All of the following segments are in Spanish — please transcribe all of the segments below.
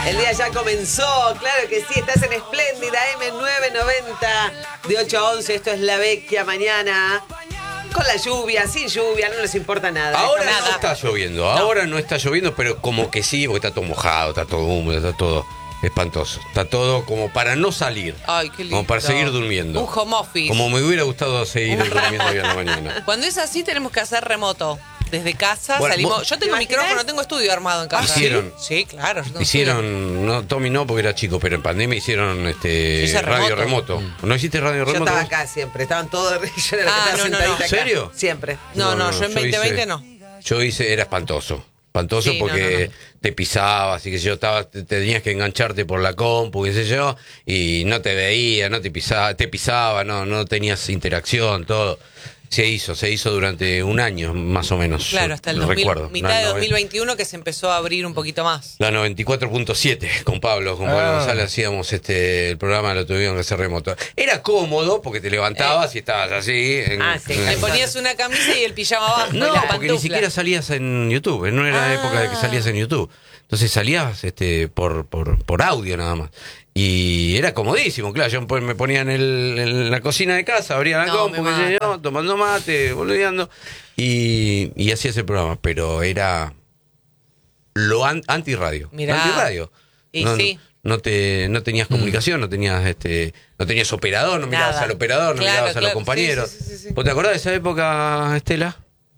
El día ya comenzó, claro que sí, estás en Espléndida M990 de 8 a 11, esto es La Vecchia mañana. Con la lluvia, sin lluvia, no les importa nada. Ahora nada. no está lloviendo, ahora no está lloviendo, pero como que sí, porque está todo mojado, está todo húmedo, está todo espantoso. Está todo como para no salir. Ay, qué lindo. Como para seguir durmiendo. Un home office. Como me hubiera gustado seguir durmiendo hoy a la mañana. Cuando es así tenemos que hacer remoto. Desde casa Bueno, salimos. Yo tengo ¿te imaginas? micrófono, tengo estudio armado en casa. ¿Hicieron? Sí, claro. Yo tengo Hicieron, no, Tommy no porque era chico, pero en pandemia hicieron Hice radio remoto. remoto. ¿No hiciste radio Yo remoto? estaba vos? acá siempre, estaban todos, yo era la que Ah, estaba no, sentadita no. acá. ¿En serio? Siempre. No, yo en 2020 no. Yo hice, era espantoso. Espantoso Sí, porque no. te pisabas y que yo tenías que engancharte por la compu, qué sé yo, y no te veía, no te pisaba, no tenías interacción, todo. Se hizo durante un año, más o menos. Claro, hasta el mitad de 2021 que se empezó a abrir un poquito más. La 94.7 con Pablo González hacíamos el programa, lo tuvieron que hacer remoto. Era cómodo porque te levantabas y estabas así. Sí, Le ponías una camisa y el pijama abajo. No, y la porque ni pantufla. siquiera salías en YouTube, no era la época de que salías en YouTube. Entonces salías por audio nada más. Y era comodísimo, claro, yo me ponía en la cocina de casa, abría la compu, qué sé yo, tomando mate, boludeando, y hacía ese programa, pero era lo anti-radio. Mirá. Anti-radio. Y No, sí. no tenías comunicación, no tenías operador, no mirabas Nada. al operador, no Claro, mirabas a los claro. compañeros. Sí. ¿Vos te acordás de esa época, Estela?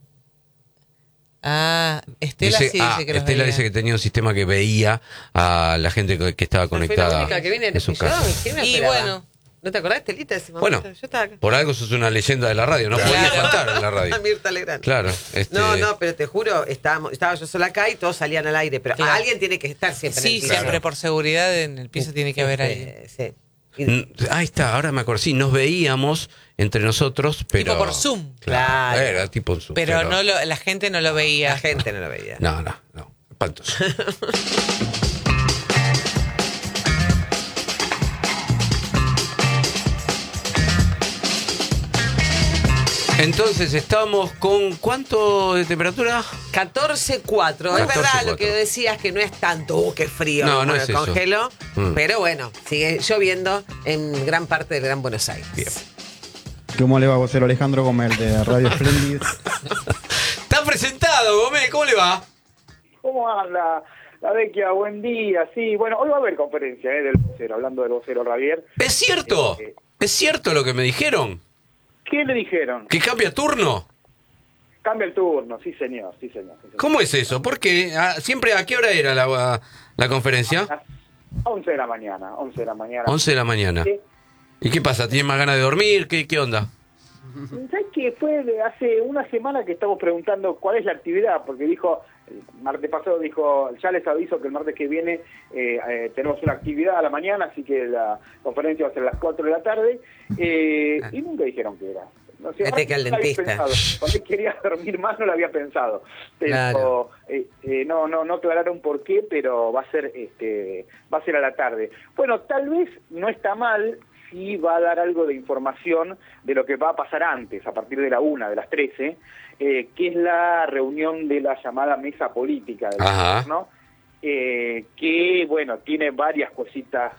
Estela sí dice que los Estela veía. dice que tenía un sistema que veía a la gente que estaba Fue la conectada única que vine en su casa. Y bueno. ¿No te acordás, Estelita, de ese momento? Bueno, Yo estaba acá. por algo sos una leyenda de la radio, no podías faltar en la radio. Mirta Legrand. Claro. No, pero te juro, estaba yo sola acá y todos salían al aire, pero Claro. alguien tiene que estar siempre en Sí, el piso. siempre por seguridad en el piso tiene que haber ahí. Sí. Ahí está, ahora me acuerdo. Sí, nos veíamos entre nosotros, pero. Tipo por Zoom. Claro. Era tipo Zoom. Pero la gente no lo veía. La gente no lo veía. No, espantoso. Entonces, estamos con ¿cuánto de temperatura? 14.4. Es verdad lo que decías que no es tanto, qué frío, No, como no el es eso. congelo, Mm. pero bueno, sigue lloviendo en gran parte del Gran Buenos Aires. Bien. ¿Cómo le va, vocero Alejandro Gómez de Radio Espléndida? Está presentado, Gómez, ¿cómo le va? ¿Cómo anda? La Vecchia, buen día. Sí, bueno, hoy va a haber conferencia del vocero, hablando del vocero Javier. ¿Es cierto? ¿Es cierto lo que me dijeron? ¿Qué le dijeron? ¿Que cambia turno? Cambia el turno, sí señor, sí señor. ¿Cómo es eso? ¿Por qué? ¿Siempre a qué hora era la conferencia? 11 de la mañana, 11 de la mañana. 11 de la mañana. Sí. ¿Y qué pasa? ¿Tienen más ganas de dormir? ¿Qué onda? ¿Sabes qué? Fue hace una semana que estamos preguntando cuál es la actividad, porque dijo, el martes pasado dijo, ya les aviso que el martes que viene tenemos una actividad a la mañana, así que la conferencia va a ser a las 4 de la tarde, y nunca dijeron qué era. No sé, Vete que al no lo había dentista. pensado. Cuando él quería dormir más no lo había pensado. Pero Claro. no aclararon por qué, pero va a ser a la tarde. Bueno, tal vez no está mal si va a dar algo de información de lo que va a pasar antes, a partir de la 1, de las 13, que es la reunión de la llamada mesa política del Ajá. gobierno, que, bueno, tiene varias cositas,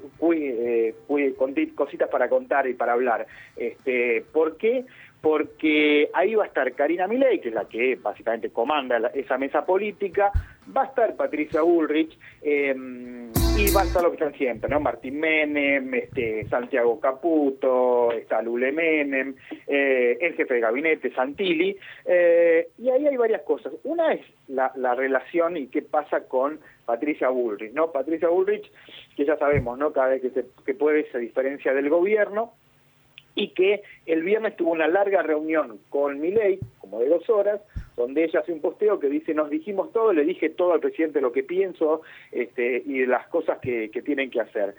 cositas para contar y para hablar. ¿Por qué? Porque ahí va a estar Karina Milei, que es la que básicamente comanda esa mesa política, va a estar Patricia Bullrich, y va a estar lo que están siempre, ¿no? Martín Menem, Santiago Caputo, está Lule Menem, el jefe de gabinete, Santilli, y ahí hay varias cosas. Una es la relación y qué pasa con Patricia Bullrich, ¿no? Patricia Bullrich, que ya sabemos, ¿no? Cada vez que puede se diferencia del gobierno, y que el viernes tuvo una larga reunión con Milei, como de 2 horas, donde ella hace un posteo que dice, nos dijimos todo, le dije todo al presidente lo que pienso, y de las cosas que tienen que hacer.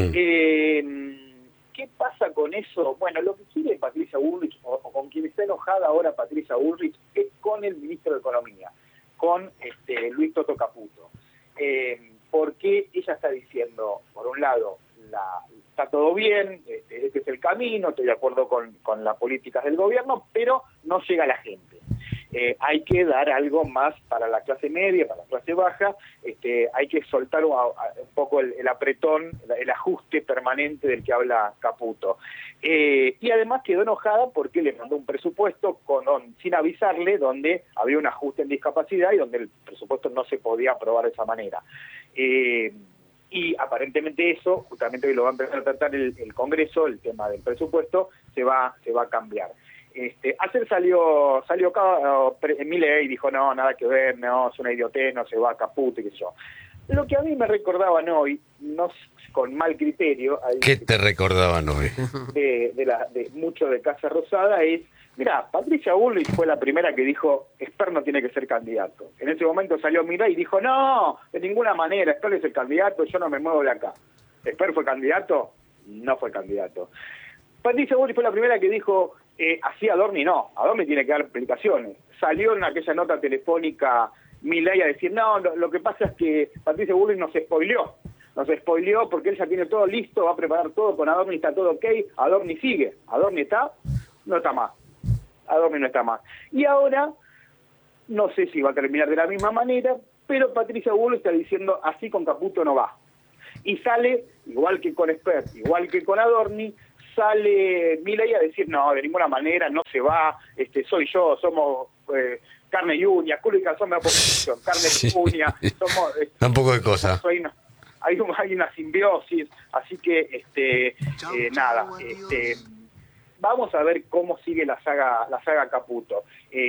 ¿Qué pasa con eso? Bueno, lo que quiere Patricia Bullrich, o con quien está enojada ahora Patricia Bullrich, es con el ministro de Economía, con Luis Toto Caputo. Porque ella está diciendo, por un lado, está todo bien, este es el camino, estoy de acuerdo con las políticas del gobierno, pero no llega a la gente. hay que dar algo más para la clase media, para la clase baja, hay que soltar un poco el apretón, el ajuste permanente del que habla Caputo. Y además quedó enojada porque le mandó un presupuesto sin avisarle, donde había un ajuste en discapacidad y donde el presupuesto no se podía aprobar de esa manera. Y aparentemente eso, justamente hoy lo va a empezar a tratar el Congreso, el tema del presupuesto, se va a cambiar. Ayer salió Milei y dijo, no, nada que ver, no, es una idiotez, no se va a Caputo y qué sé yo. Lo que a mí me recordaban hoy, no con mal criterio... ¿Qué te recordaban hoy? De mucho de Casa Rosada es, mirá, Patricia Bullrich fue la primera que dijo, Esper no tiene que ser candidato. En ese momento salió Milei y dijo, no, de ninguna manera, Esper es el candidato, yo no me muevo de acá. ¿Esper fue candidato? No fue candidato. Patricia Bullrich fue la primera que dijo, así Adorni no, Adorni tiene que dar explicaciones. Salió en aquella nota telefónica Milei a decir, no, lo que pasa es que Patricia Bullrich nos spoileó porque él ya tiene todo listo, va a preparar todo, con Adorni está todo ok, Adorni sigue, Adorni está, no está más, Adorni no está más. Y ahora, no sé si va a terminar de la misma manera, pero Patricia Bullrich está diciendo, así con Caputo no va. Y sale, igual que con Esper, igual que con Adorni, sale Milei a decir, no, de ninguna manera, no se va, soy yo, somos carne y uña, culo y calzón me da oposición, carne y uña, somos... Da un poco de cosa. Hay una simbiosis, así que, nada, vamos a ver cómo sigue la saga Caputo.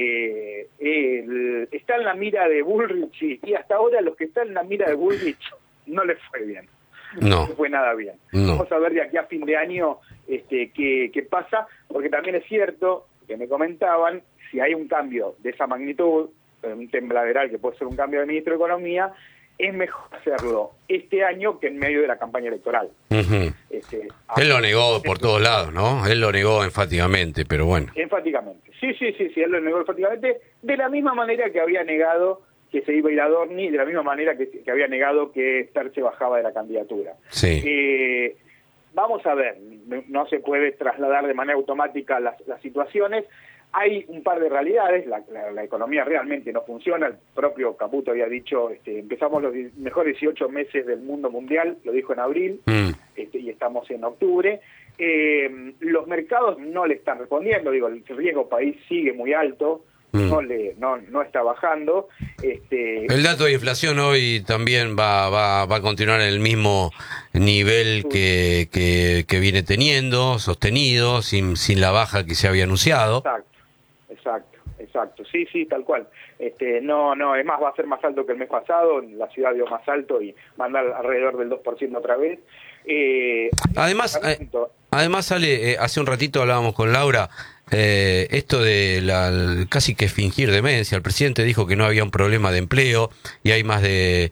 Está en la mira de Bullrich, y hasta ahora los que están en la mira de Bullrich no les fue bien. No fue nada bien. No. Vamos a ver de aquí a fin de año qué pasa, porque también es cierto que me comentaban, si hay un cambio de esa magnitud, un tembladeral que puede ser un cambio de ministro de Economía, es mejor hacerlo este año que en medio de la campaña electoral. Uh-huh. Él lo negó por todos lados, ¿no? Él lo negó enfáticamente, pero bueno. Enfáticamente. Sí, él lo negó enfáticamente, de la misma manera que había negado que se iba a ir a Adorni, de la misma manera que había negado que Esper se bajaba de la candidatura. Sí. Vamos a ver, no se puede trasladar de manera automática las situaciones. Hay un par de realidades, la economía realmente no funciona, el propio Caputo había dicho, empezamos los mejores 18 meses del mundo mundial, lo dijo en abril, y estamos en octubre. Los mercados no le están respondiendo, el riesgo país sigue muy alto, no está bajando. El dato de inflación hoy también va a continuar en el mismo nivel que viene teniendo, sostenido, sin la baja que se había anunciado. Exacto. Sí, tal cual. No, es más, va a ser más alto que el mes pasado, la ciudad dio más alto y va a andar alrededor del 2% otra vez. Además sale, hace un ratito hablábamos con Laura, esto de casi que fingir demencia. El presidente dijo que no había un problema de empleo y hay más de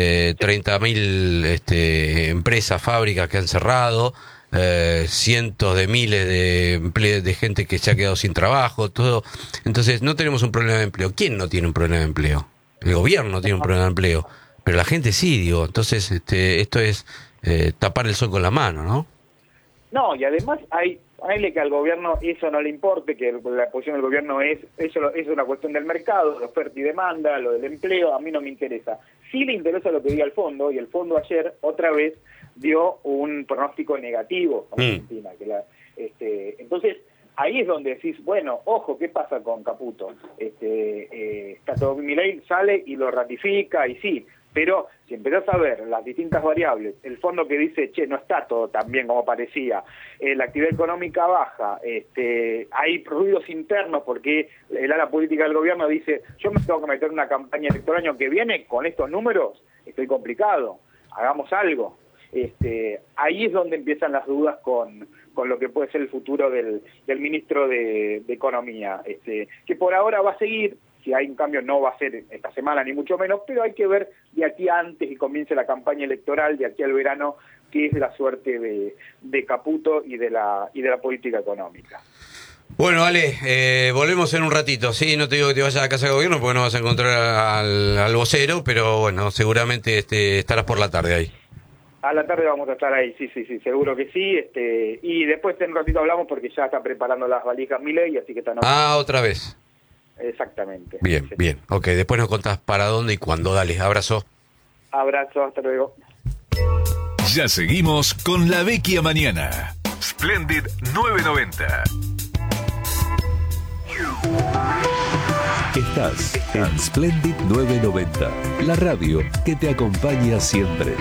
30.000 empresas, fábricas que han cerrado, cientos de miles de gente que se ha quedado sin trabajo, todo. Entonces no tenemos un problema de empleo. ¿Quién no tiene un problema de empleo? El gobierno tiene un problema de empleo, pero la gente sí, entonces esto es tapar el sol con la mano, ¿no? No, y además hay que al gobierno eso no le importe, que la posición del gobierno es una cuestión del mercado, de oferta y demanda, lo del empleo, a mí no me interesa. Sí le interesa lo que diga el fondo, y el fondo ayer otra vez dio un pronóstico negativo a Argentina. Entonces, ahí es donde decís, bueno, ojo, ¿qué pasa con Caputo? Está todo, Milei sale y lo ratifica, y sí, pero si empezás a ver las distintas variables, el fondo que dice, no está todo tan bien como parecía, la actividad económica baja, hay ruidos internos porque el ala política del gobierno dice, yo me tengo que meter en una campaña electoral el año que viene, con estos números estoy complicado, hagamos algo. Ahí es donde empiezan las dudas con lo que puede ser el futuro del ministro de Economía, que por ahora va a seguir. Si hay un cambio no va a ser esta semana ni mucho menos, pero hay que ver de aquí a antes que comience la campaña electoral, de aquí al verano, qué es la suerte de Caputo y de la política económica. Bueno, Ale, volvemos en un ratito, sí, no te digo que te vayas a la Casa de Gobierno porque no vas a encontrar al vocero, pero bueno, seguramente estarás por la tarde ahí. A la tarde vamos a estar ahí, sí, seguro que sí, y después en un ratito hablamos porque ya está preparando las valijas Milei, así que están... otra vez. Exactamente. Bien, Sí. bien. Ok, después nos contás para dónde y cuándo. Dale, abrazo. Abrazo, hasta luego. Ya seguimos con La Vecchia Mañana. Splendid 990. Estás en Splendid 990, la radio que te acompaña siempre.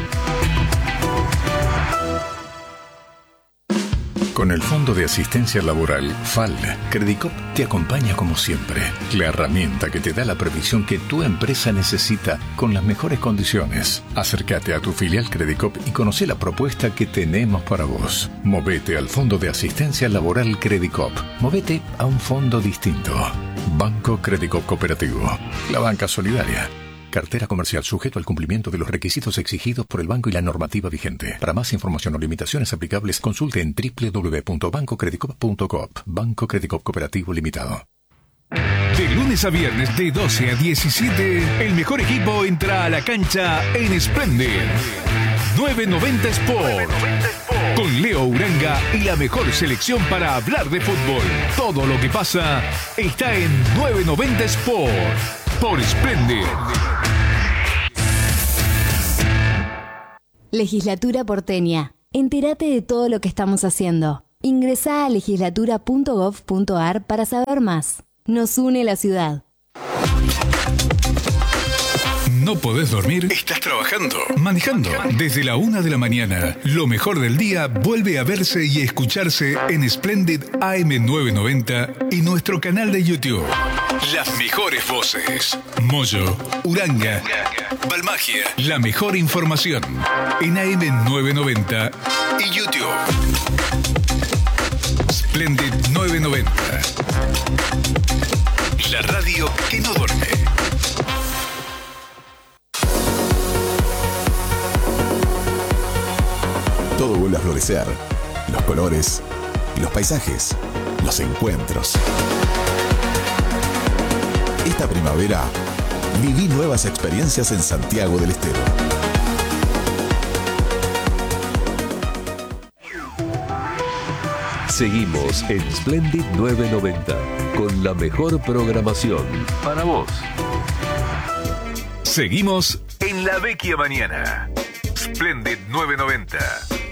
Con el Fondo de Asistencia Laboral, FAL, Credicop te acompaña como siempre. La herramienta que te da la previsión que tu empresa necesita con las mejores condiciones. Acércate a tu filial Credicop y conoce la propuesta que tenemos para vos. Movete al Fondo de Asistencia Laboral Credicop. Movete a un fondo distinto. Banco Credicop Cooperativo. La banca solidaria. Cartera comercial sujeto al cumplimiento de los requisitos exigidos por el banco y la normativa vigente. Para más información o limitaciones aplicables, consulte en www.bancocredicop.coop. Banco Credicop Cooperativo Limitado. De lunes a viernes de 12 a 17, el mejor equipo entra a la cancha en Splendid 990 Sport. Con Leo Uranga y la mejor selección para hablar de fútbol. Todo lo que pasa está en 990 Sport. Por Splendid. Legislatura porteña. Entérate de todo lo que estamos haciendo. Ingresá a legislatura.gov.ar para saber más. Nos une la ciudad. ¿No podés dormir? ¿Estás trabajando? ¿Manejando? Desde la 1 de la mañana, lo mejor del día vuelve a verse y escucharse en Splendid AM990 y nuestro canal de YouTube. Las mejores voces. Moyo, Uranga, Balmagia. La mejor información en AM990 y YouTube. Splendid 990. La radio que no duerme. Todo vuelve a florecer. Los colores, los paisajes, los encuentros. Esta primavera, viví nuevas experiencias en Santiago del Estero. Seguimos en Splendid 990 con la mejor programación para vos. Seguimos en La Vecchia Mañana. Splendid 990.